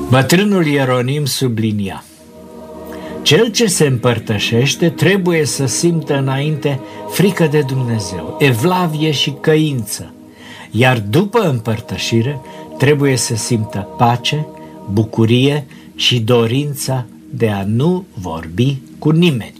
Bătrânul Ieronim sublinia: cel ce se împărtășește trebuie să simtă înainte frică de Dumnezeu, evlavie și căință, iar după împărtășire trebuie să simtă pace, bucurie și dorința de a nu vorbi cu nimeni.